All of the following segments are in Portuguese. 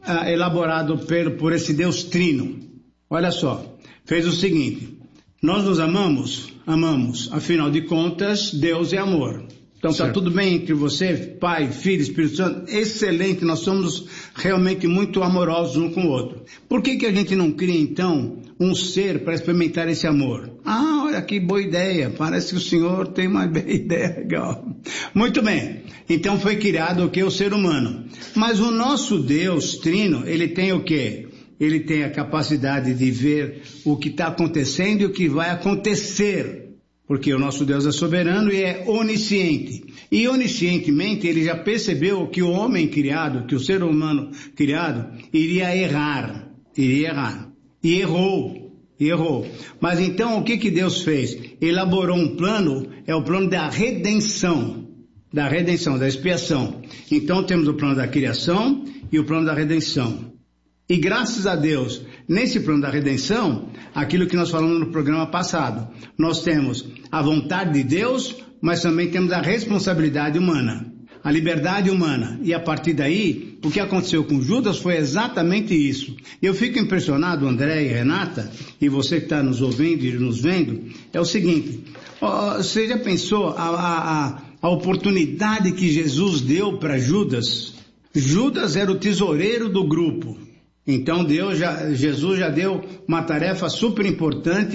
elaborado por esse Deus Trino. Olha só, fez o seguinte: nós nos amamos, afinal de contas, Deus é amor. Então está tudo bem entre você, Pai, Filho, Espírito Santo, excelente, nós somos realmente muito amorosos um com o outro. Por que a gente não cria então um ser para experimentar esse amor? Olha que boa ideia, parece que o Senhor tem uma ideia legal. Muito bem, então foi criado o que? O ser humano. Mas o nosso Deus Trino, ele tem o quê? Ele tem a capacidade de ver o que está acontecendo e o que vai acontecer. Porque o nosso Deus é soberano e é onisciente. E oniscientemente ele já percebeu que o homem criado, que o ser humano criado, iria errar. E errou. Mas então o que Deus fez? Elaborou um plano, é o plano da redenção, da expiação. Então temos o plano da criação e o plano da redenção. E graças a Deus, nesse plano da redenção, aquilo que nós falamos no programa passado, nós temos a vontade de Deus, mas também temos a responsabilidade humana, a liberdade humana. E a partir daí, o que aconteceu com Judas foi exatamente isso. Eu fico impressionado, André e Renata, e você que está nos ouvindo e nos vendo, é o seguinte: você já pensou a oportunidade que Jesus deu para Judas? Judas era o tesoureiro do grupo. Então Jesus já deu uma tarefa super importante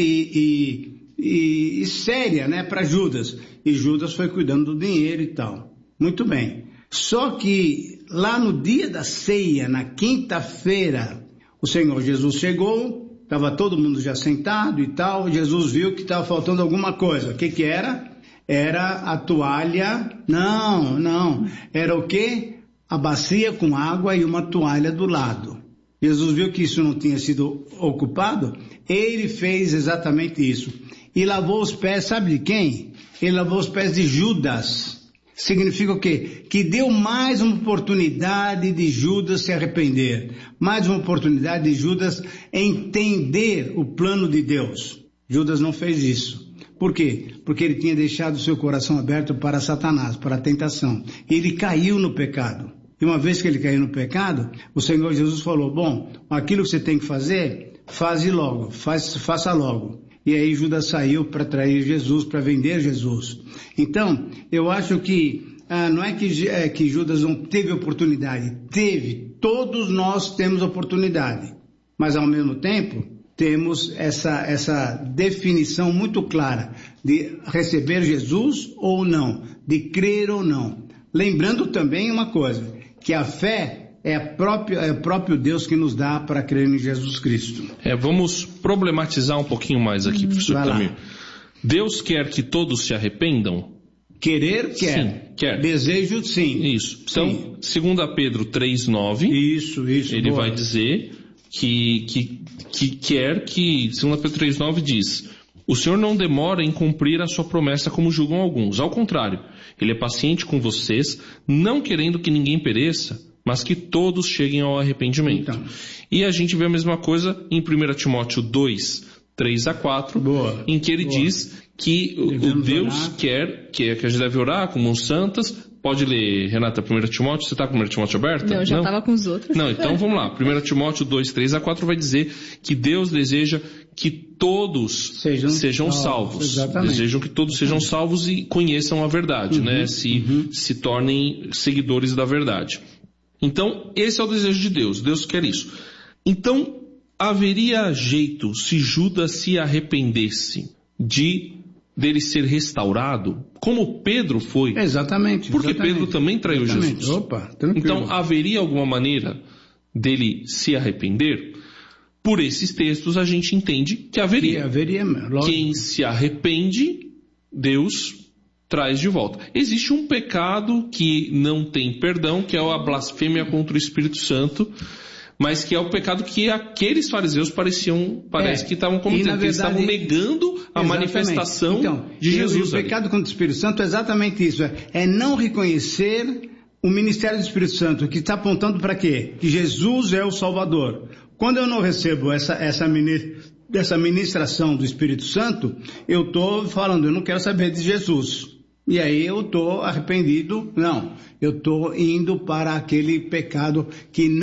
e séria, né, para Judas. E Judas foi cuidando do dinheiro e tal. Muito bem. Só que lá no dia da ceia, na quinta-feira, o Senhor Jesus chegou, estava todo mundo já sentado e tal. Jesus viu que estava faltando alguma coisa. O que era? Era a toalha. Não. Era o quê? A bacia com água e uma toalha do lado. Jesus viu que isso não tinha sido ocupado, ele fez exatamente isso. E lavou os pés, sabe de quem? Ele lavou os pés de Judas. Significa o quê? Que deu mais uma oportunidade de Judas se arrepender. Mais uma oportunidade de Judas entender o plano de Deus. Judas não fez isso. Por quê? Porque ele tinha deixado o seu coração aberto para Satanás, para a tentação. E ele caiu no pecado. E uma vez que ele caiu no pecado, o Senhor Jesus falou: bom, aquilo que você tem que fazer, faça logo. E aí Judas saiu para trair Jesus, para vender Jesus. Então, eu acho que não é que Judas não teve oportunidade, teve, todos nós temos oportunidade. Mas ao mesmo tempo, temos essa definição muito clara de receber Jesus ou não, de crer ou não. Lembrando também uma coisa, que a fé é o próprio Deus que nos dá para crer em Jesus Cristo. Vamos problematizar um pouquinho mais aqui, professor Camilo. Deus quer que todos se arrependam? Querer, quer. Sim, quer. Desejo, sim. Isso. Então, 2 Pedro 3,9, isso, ele vai dizer que quer que, 2 Pedro 3,9 diz: o Senhor não demora em cumprir a sua promessa como julgam alguns. Ao contrário, Ele é paciente com vocês, não querendo que ninguém pereça, mas que todos cheguem ao arrependimento. Então. E a gente vê a mesma coisa em 1 Timóteo 2, 3-4, em que ele diz que o Deus quer que a gente deve orar como uns santas. Pode ler, Renata, 1 Timóteo, você está com 1 Timóteo aberta? Não, eu já estava com os outros. Não, então vamos lá. 1 Timóteo 2, 3-4 vai dizer que Deus deseja que todos sejam salvos. Desejam que todos sejam salvos e conheçam a verdade, né? Se tornem seguidores da verdade. Então, esse é o desejo de Deus. Deus quer isso. Então, haveria jeito se Judas se arrependesse dele ser restaurado, como Pedro foi? Exatamente. Porque Pedro também traiu Jesus. Opa, tranquilo. Então, haveria alguma maneira dele se arrepender? Por esses textos, a gente entende que haveria. Lógico. Quem se arrepende, Deus traz de volta. Existe um pecado que não tem perdão, que é a blasfêmia contra o Espírito Santo, mas que é o pecado que aqueles fariseus parece que estavam cometendo. Eles estavam negando a manifestação de Jesus. O pecado contra o Espírito Santo é exatamente isso. É não reconhecer o ministério do Espírito Santo, que está apontando para quê? Que Jesus é o Salvador. Quando eu não recebo essa ministração do Espírito Santo, eu estou falando, eu não quero saber de Jesus. E aí eu estou arrependido. Não, eu estou indo para aquele pecado que